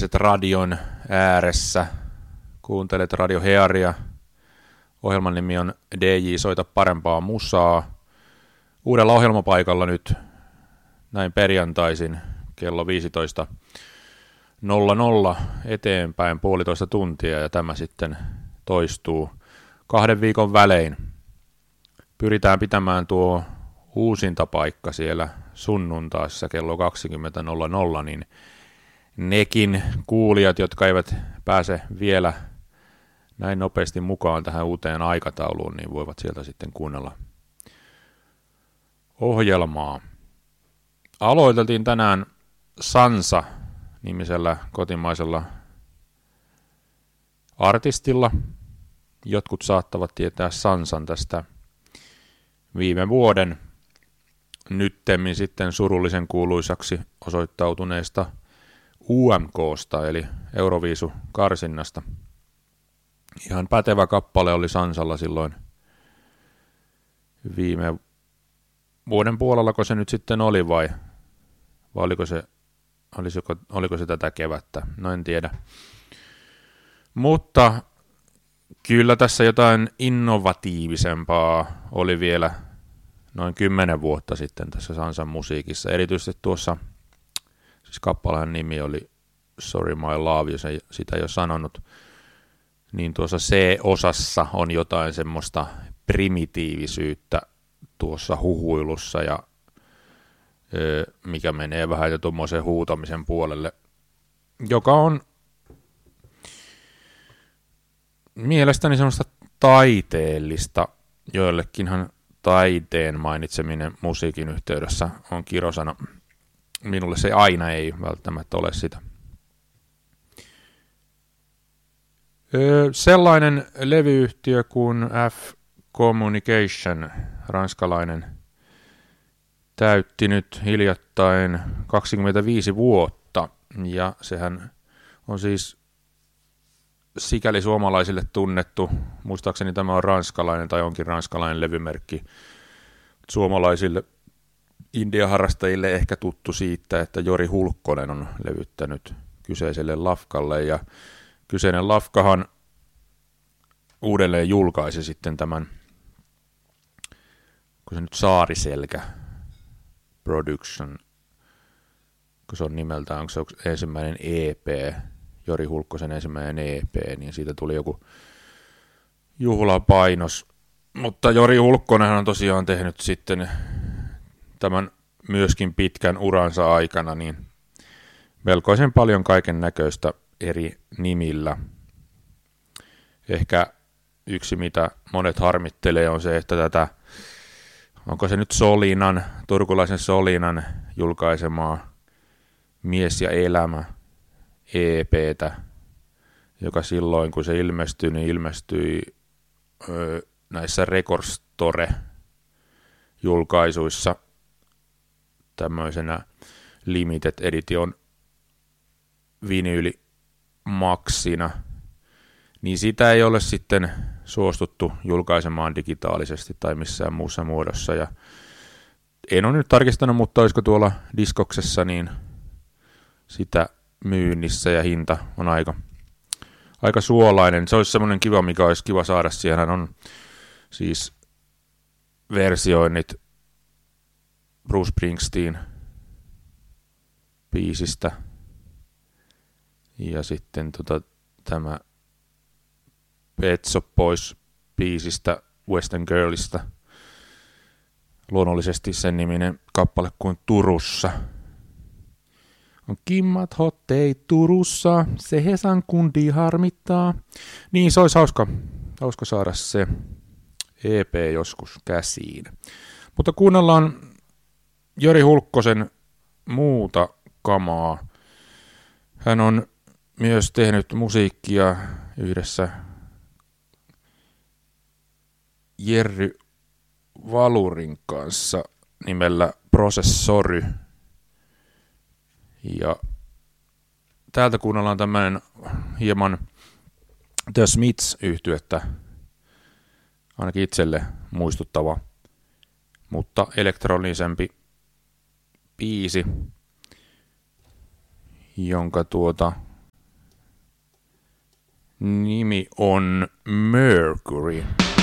Tervehdykset radion ääressä. Kuuntelet Radio Hearia. Ohjelman nimi on DJ Soita parempaa musaa. Uudella ohjelmapaikalla nyt näin perjantaisin kello 15.00 eteenpäin 1,5 tuntia ja tämä sitten toistuu 2 viikon välein. Pyritään pitämään tuo uusintapaikka siellä sunnuntaissa kello 20.00, niin nekin kuulijat, jotka eivät pääse vielä näin nopeasti mukaan tähän uuteen aikatauluun, niin voivat sieltä sitten kuunnella ohjelmaa. Aloiteltiin tänään Sansa-nimisellä kotimaisella artistilla. Jotkut saattavat tietää Sansan tästä viime vuoden nyttemmin sitten surullisen kuuluisaksi osoittautuneesta UMKsta, eli Euroviisu-karsinnasta. Ihan pätevä kappale oli Sansalla silloin viime vuoden puolella, kun se nyt sitten oli, vai oliko se tätä kevättä, no en tiedä. Mutta kyllä tässä jotain innovatiivisempaa oli vielä noin 10 vuotta sitten tässä Sansan musiikissa. Erityisesti tuossa, siis kappaleen nimi oli Sorry My Love, jos ei sitä jo sanonut, niin tuossa C-osassa on jotain semmoista primitiivisyyttä tuossa huhuilussa, ja mikä menee vähän jo tuommoisen huutamisen puolelle, joka on mielestäni semmoista taiteellista. Joillekinhan taiteen mainitseminen musiikin yhteydessä on kirosana. Minulle se aina ei välttämättä ole sitä. Sellainen levyyhtiö kuin F Communication, ranskalainen, täytti nyt hiljattain 25 vuotta, ja sehän on siis sikäli suomalaisille tunnettu, muistaakseni tämä on ranskalainen tai onkin ranskalainen levymerkki, suomalaisille indie-harrastajille ehkä tuttu siitä, että Jori Hulkkonen on levyttänyt kyseiselle lafkalle, ja kyseinen lafkahan uudelleen julkaisi sitten tämän, kun se nyt Saariselkä Production, kun se on nimeltään, onko se ensimmäinen EP, Jori Hulkkosen ensimmäinen EP, niin siitä tuli joku juhlapainos. Mutta Jori Hulkkonen on tosiaan tehnyt sitten tämän myöskin pitkän uransa aikana niin melkoisen paljon kaiken näköistä eri nimillä. Ehkä yksi, mitä monet harmittelee, on se, että tätä, onko se nyt Solinan, turkulaisen Solinan julkaisemaa Mies ja elämä EP:tä, joka silloin kun se ilmestyi, niin ilmestyi näissä Record Store-julkaisuissa tämmöisenä limited edition vinyyli maksina, niin sitä ei ole sitten suostuttu julkaisemaan digitaalisesti tai missään muussa muodossa. Ja en ole nyt tarkistanut, mutta olisiko tuolla Diskoksessa niin sitä myynnissä, ja hinta on aika suolainen. Se olisi semmoinen kiva, mikä olisi kiva saada. Siihen on siis versioinnit Bruce Springsteen biisistä ja sitten tämä Pet Shop Boys biisistä Western Girlista. Luonnollisesti sen niminen kappale kuin Turussa. On kimmat hottei Turussa, se Hesan kundi harmittaa. Niin, se olisi hauska saada se EP joskus käsiin. Mutta kuunnellaan Jori Hulkkosen muuta kamaa. Hän on myös tehnyt musiikkia yhdessä Jerry Valurin kanssa nimellä Processory. Ja täältä kuunnellaan tämmöinen hieman The Smiths-yhtyettä, ainakin itselle muistuttava, mutta elektronisempi biisi, jonka Nimi on Mercury.